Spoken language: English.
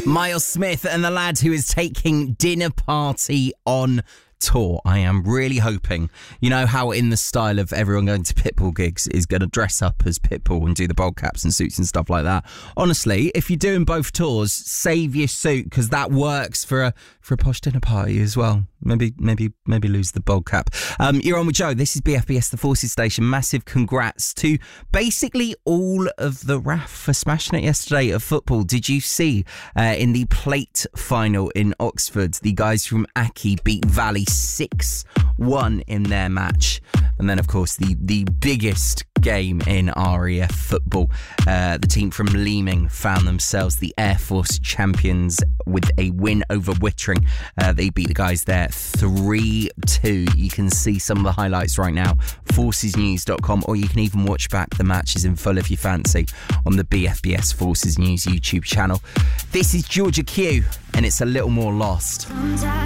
Miles Smith and the lad who is taking Dinner Party on tour. I am really hoping, you know how in the style of everyone going to Pitbull gigs is going to dress up as Pitbull and do the bold caps and suits and stuff like that. Honestly, if you're doing both tours, save your suit because that works for a posh dinner party as well. Maybe lose the bold cap. You're on with Joe. This is BFBS, the Forces Station. Massive congrats to basically all of the RAF for smashing it yesterday at football. Did you see in the plate final in Oxford, the guys from Aki beat Valley 6-1 in their match? And then, of course, the biggest game in RAF football, the team from Leeming found themselves the Air Force champions with a win over Wittering. They beat the guys there 3-2. You can see some of the highlights right now, forcesnews.com, or you can even watch back the matches in full if you fancy on the BFBS Forces News YouTube channel. This is Georgia Q, and it's A Little More Lost. Sometimes